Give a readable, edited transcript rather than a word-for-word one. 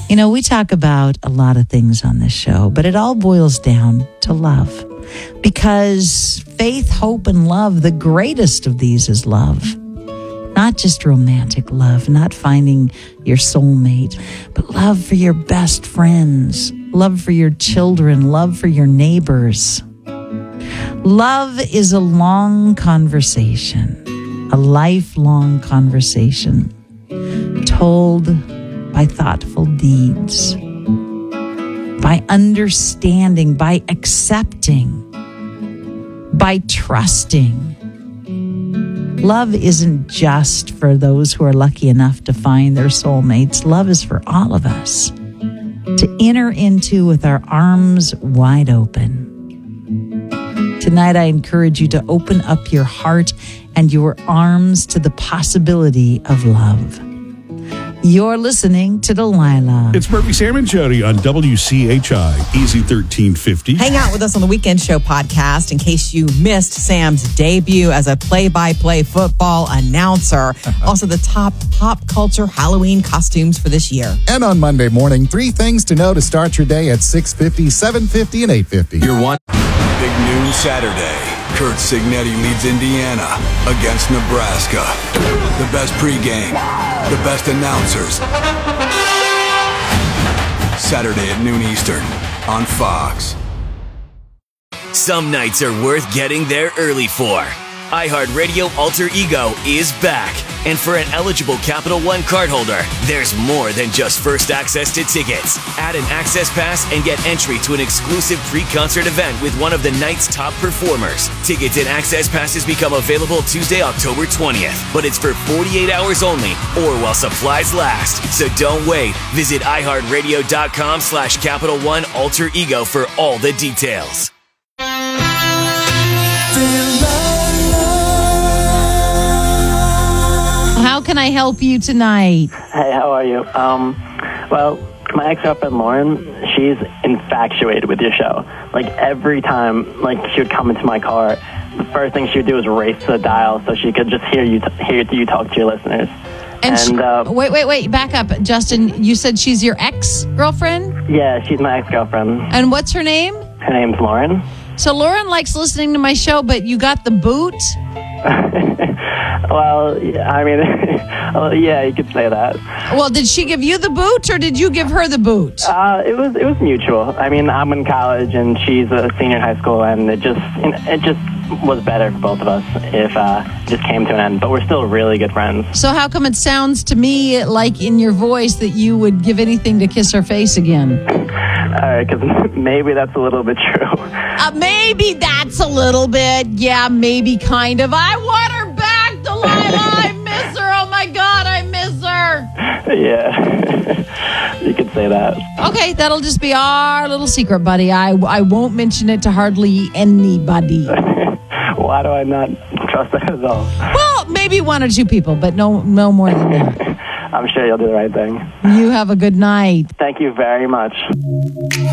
You know, we talk about a lot of things on this show, but it all boils down to love. Because faith, hope, and love, the greatest of these is love. Not just romantic love, not finding your soulmate, but love for your best friends, love for your children, love for your neighbors. Love is a long conversation, a lifelong conversation, told by thoughtful deeds, by understanding, by accepting, by trusting. Love isn't just for those who are lucky enough to find their soulmates. Love is for all of us to enter into with our arms wide open. Tonight, I encourage you to open up your heart and your arms to the possibility of love. You're listening to Delilah. It's Murphy, Sam, and Jody on WCHI, Easy 1350. Hang out with us on the Weekend Show podcast in case you missed Sam's debut as a play-by-play football announcer. Also, the top pop culture Halloween costumes for this year. And on Monday morning, 3 things to know to start your day at 6:50, 7:50, and 8:50. You're one. Big noon Saturday. Kurt Signetti leads Indiana against Nebraska. The best pregame, the best announcers. Saturday at noon Eastern on Fox. Some nights are worth getting there early for. iHeartRadio Alter Ego is back. And for an eligible Capital One cardholder, there's more than just first access to tickets. Add an access pass and get entry to an exclusive pre-concert event with one of the night's top performers. Tickets and access passes become available Tuesday, October 20th. But it's for 48 hours only or while supplies last. So don't wait. Visit iHeartRadio.com/Capital One Alter Ego for all the details. How can I help you tonight? Hey, how are you? Well, my ex-girlfriend Lauren, she's infatuated with your show. Like every time, like she would come into my car, the first thing she would do is race to the dial so she could just hear you talk to your listeners. Wait, back up, Justin. You said she's your ex-girlfriend? Yeah, she's my ex-girlfriend. And what's her name? Her name's Lauren. So Lauren likes listening to my show, but you got the boot? Well, I mean, yeah, you could say that. Well, did she give you the boot or did you give her the boot? It was mutual. I mean, I'm in college and she's a senior in high school, and it just was better for both of us if it just came to an end. But we're still really good friends. So how come it sounds to me like in your voice that you would give anything to kiss her face again? Because maybe that's a little bit true. Maybe that's a little bit. Yeah, maybe kind of. I want her back, Delilah. I miss her. Oh, my God, I miss her. Yeah, you could say that. Okay, that'll just be our little secret, buddy. I won't mention it to hardly anybody. Why do I not trust that at all? Well, maybe 1 or 2 people, but no more than that. I'm sure you'll do the right thing. You have a good night. Thank you very much.